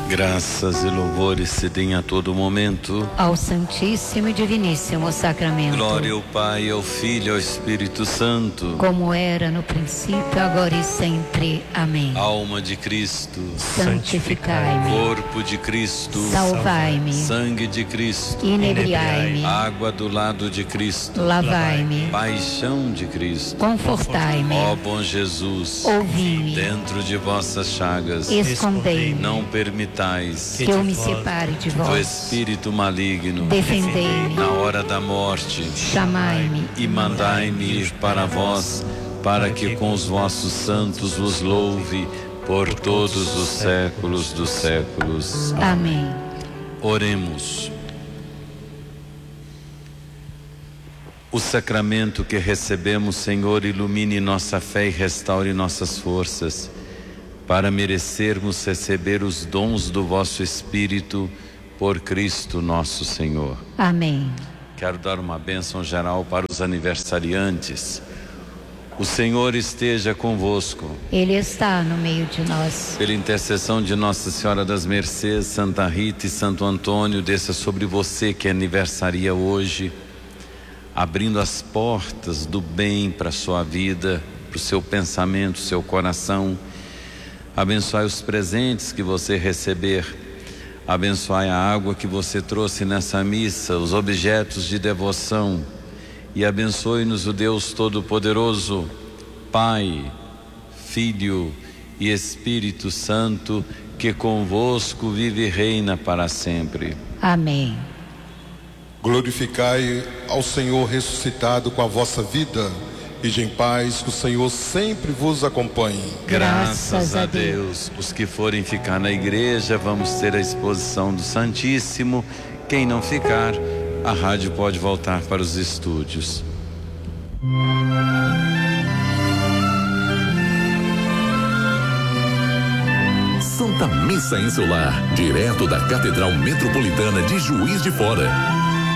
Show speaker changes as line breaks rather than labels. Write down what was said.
Graças e louvores se deem a todo momento
ao Santíssimo e Diviníssimo Sacramento.
Glória ao Pai, ao Filho e ao Espírito Santo,
como era no princípio, agora e sempre. Amém.
Alma de Cristo,
santificai-me.
Corpo de Cristo,
salvai-me.
Sangue de Cristo,
inebriai-me.
Água do lado de Cristo,
lavai-me.
Paixão de Cristo,
confortai-me.
Ó bom Jesus,
ouvi-me.
Dentro de vossas chagas,
escondei-me.
Não permitais
que eu me separe de vós.
Do espírito maligno,
defendei-me.
Na hora da morte,
chamai-me.
E mandai-me ir para vós, para que com os vossos santos vos louve por todos os séculos dos séculos.
Amém.
Oremos. O sacramento que recebemos, Senhor, ilumine nossa fé e restaure nossas forças, para merecermos receber os dons do vosso Espírito, por Cristo nosso Senhor.
Amém.
Quero dar uma bênção geral para os aniversariantes. O Senhor esteja convosco.
Ele está no meio de nós.
Pela intercessão de Nossa Senhora das Mercês, Santa Rita e Santo Antônio, desça sobre você que aniversaria hoje, abrindo as portas do bem para a sua vida, para o seu pensamento, seu coração. Abençoai os presentes que você receber, abençoai a água que você trouxe nessa missa, os objetos de devoção, e abençoe-nos o Deus Todo-Poderoso, Pai, Filho e Espírito Santo, que convosco vive e reina para sempre.
Amém.
Glorificai ao Senhor ressuscitado com a vossa vida. Ide em paz, que o Senhor sempre vos acompanhe.
Graças a Deus. Os que forem ficar na igreja, vamos ter a exposição do Santíssimo. Quem não ficar, a rádio pode voltar para os estúdios.
Santa Missa em seu lar, direto da Catedral Metropolitana de Juiz de Fora.